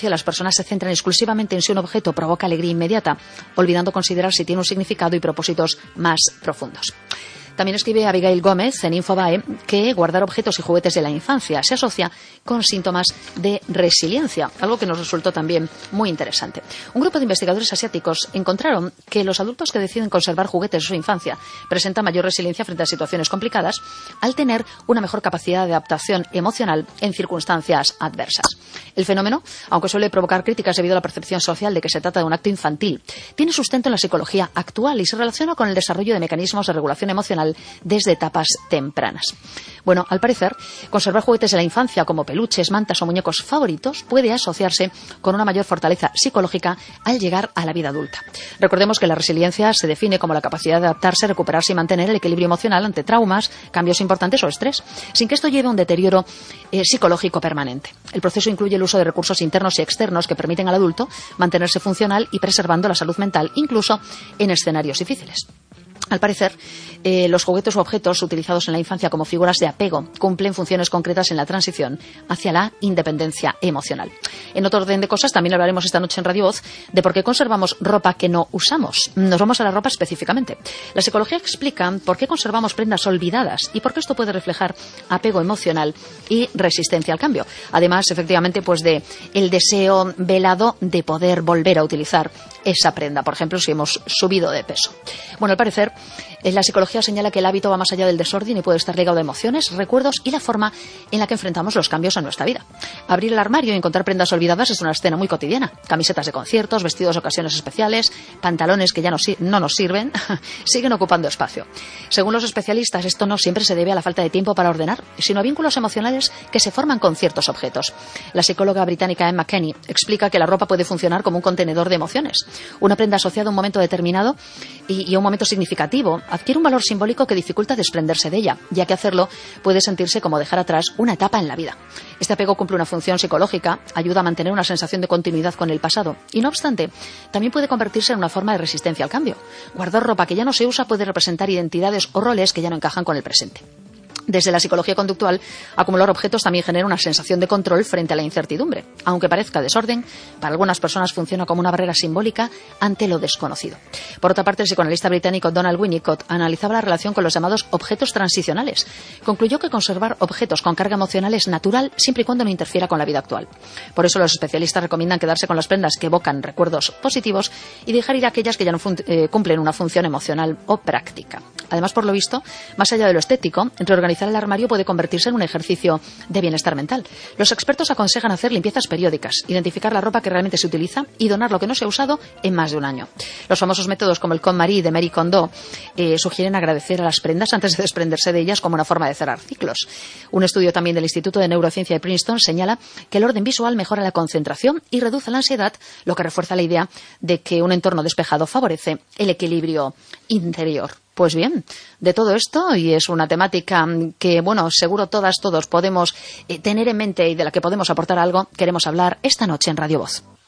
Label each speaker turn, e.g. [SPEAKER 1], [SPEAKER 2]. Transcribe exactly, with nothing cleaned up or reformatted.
[SPEAKER 1] frecuencia las personas se centran exclusivamente en si un objeto provoca alegría inmediata, olvidando considerar si tiene un significado y propósitos más profundos. También escribe Abigail Gómez en Infobae que guardar objetos y juguetes de la infancia se asocia con síntomas de resiliencia, algo que nos resultó también muy interesante. Un grupo de investigadores asiáticos encontraron que los adultos que deciden conservar juguetes de su infancia presentan mayor resiliencia frente a situaciones complicadas al tener una mejor capacidad de adaptación emocional en circunstancias adversas. El fenómeno, aunque suele provocar críticas debido a la percepción social de que se trata de un acto infantil, tiene sustento en la psicología actual y se relaciona con el desarrollo de mecanismos de regulación emocional desde etapas tempranas. Bueno, al parecer, conservar juguetes de la infancia como peluches, mantas o muñecos favoritos puede asociarse con una mayor fortaleza psicológica al llegar a la vida adulta. Recordemos que la resiliencia se define como la capacidad de adaptarse, recuperarse y mantener el equilibrio emocional ante traumas, cambios importantes o estrés, sin que esto lleve a un deterioro eh, psicológico permanente. El proceso incluye el uso de recursos internos y externos que permiten al adulto mantenerse funcional y preservando la salud mental, incluso en escenarios difíciles. Al parecer, eh, los juguetes u objetos utilizados en la infancia como figuras de apego cumplen funciones concretas en la transición hacia la independencia emocional. En otro orden de cosas, también hablaremos esta noche en Radio Voz de por qué conservamos ropa que no usamos. Nos vamos a la ropa específicamente. La psicología explica por qué conservamos prendas olvidadas y por qué esto puede reflejar apego emocional y resistencia al cambio. Además, efectivamente, pues de el deseo velado de poder volver a utilizar esa prenda, por ejemplo, si hemos subido de peso. Bueno, al parecer, la psicología señala que el hábito va más allá del desorden y puede estar ligado a emociones, recuerdos y la forma en la que enfrentamos los cambios en nuestra vida. Abrir el armario y encontrar prendas olvidadas es una escena muy cotidiana. Camisetas de conciertos, vestidos de ocasiones especiales, pantalones que ya no, no nos sirven, siguen ocupando espacio. Según los especialistas, esto no siempre se debe a la falta de tiempo para ordenar, sino a vínculos emocionales que se forman con ciertos objetos. La psicóloga británica Emma Kenny explica que la ropa puede funcionar como un contenedor de emociones. Una prenda asociada a un momento determinado y, y a un momento significativo adquiere un valor simbólico que dificulta desprenderse de ella, ya que hacerlo puede sentirse como dejar atrás una etapa en la vida. Este apego cumple una función psicológica, ayuda a mantener una sensación de continuidad con el pasado y, no obstante, también puede convertirse en una forma de resistencia al cambio. Guardar ropa que ya no se usa puede representar identidades o roles que ya no encajan con el presente. Desde la psicología conductual, acumular objetos también genera una sensación de control frente a la incertidumbre. Aunque parezca desorden, para algunas personas funciona como una barrera simbólica ante lo desconocido. Por otra parte, el psicoanalista británico Donald Winnicott analizaba la relación con los llamados objetos transicionales. Concluyó que conservar objetos con carga emocional es natural siempre y cuando no interfiera con la vida actual. Por eso los especialistas recomiendan quedarse con las prendas que evocan recuerdos positivos y dejar ir aquellas que ya no eh, cumplen una función emocional o práctica. Además, por lo visto, más allá de lo estético, reorganizar el armario puede convertirse en un ejercicio de bienestar mental. Los expertos aconsejan hacer limpiezas periódicas, identificar la ropa que realmente se utiliza y donar lo que no se ha usado en más de un año. Los famosos métodos como el KonMari de Marie Kondo eh, sugieren agradecer a las prendas antes de desprenderse de ellas como una forma de cerrar ciclos. Un estudio también del Instituto de Neurociencia de Princeton señala que el orden visual mejora la concentración y reduce la ansiedad, lo que refuerza la idea de que un entorno despejado favorece el equilibrio interior. Pues bien, de todo esto, y es una temática que, bueno, seguro todas, todos podemos eh, tener en mente y de la que podemos aportar algo, queremos hablar esta noche en Radio Voz.